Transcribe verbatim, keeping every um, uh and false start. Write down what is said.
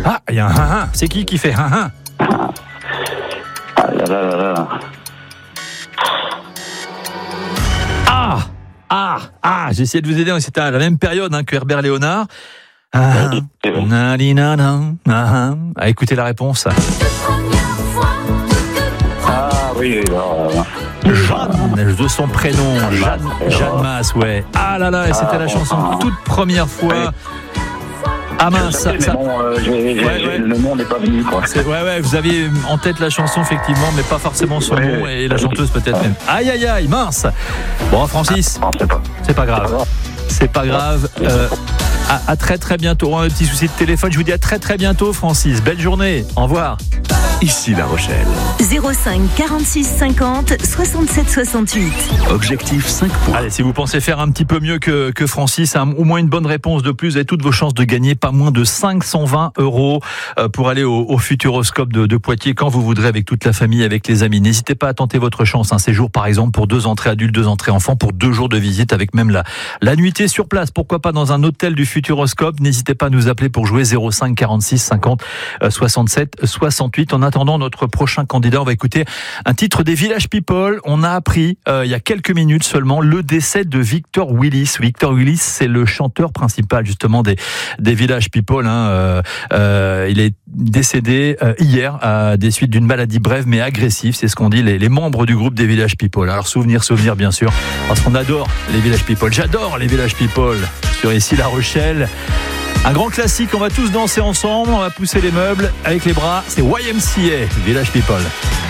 Ah, il y a un hein, c'est qui qui fait hein, Ah là là là là. Ah, ah, ah, j'ai essayé de vous aider, c'était à la même période hein, que Herbert Léonard. Ah, na, li, na, na, ah, ah, écoutez la réponse. Ah oui, oui, là. Jeanne, de son prénom, Jeanne, Jeanne Masse, ouais. Ah là là, et c'était la chanson toute première fois. Ah mince, ça, ça... Bon, euh, j'ai, j'ai, ouais, ouais. le nom n'est pas venu, quoi. C'est, ouais, ouais, vous aviez en tête la chanson, effectivement, mais pas forcément son ouais, nom et la chanteuse peut-être ouais. même. Aïe, aïe, aïe, mince. Bon, Francis, non, c'est, pas. c'est pas grave. C'est pas grave. Euh, à, à très très bientôt. On a un petit souci de téléphone. Je vous dis à très très bientôt, Francis. Belle journée. Au revoir. Ici La Rochelle. zéro cinq quarante-six cinquante soixante-sept soixante-huit. Objectif cinq points. Allez, si vous pensez faire un petit peu mieux que, que Francis, un, au moins une bonne réponse de plus, vous avez toutes vos chances de gagner pas moins de cinq cent vingt euros pour aller au, au Futuroscope de, de Poitiers quand vous voudrez, avec toute la famille, avec les amis. N'hésitez pas à tenter votre chance. Un séjour, par exemple, pour deux entrées adultes, deux entrées enfants, pour deux jours de visite, avec même la, la nuitée sur place. Pourquoi pas dans un hôtel du Futuroscope. N'hésitez pas à nous appeler pour jouer zéro cinq quarante-six cinquante soixante-sept soixante-huit. En attendant notre prochain candidat, on va écouter un titre des Village People. On a appris euh, il y a quelques minutes seulement le décès de Victor Willis. Victor Willis, c'est le chanteur principal justement des des Village People. Hein. Euh, euh, il est décédé euh, hier à des suites d'une maladie brève mais agressive. C'est ce qu'ont dit les, les membres du groupe des Village People. Alors souvenir, souvenir bien sûr, parce qu'on adore les Village People. J'adore les Village People sur ici La Rochelle. Un grand classique, on va tous danser ensemble, on va pousser les meubles avec les bras. C'est Y M C A, Village People.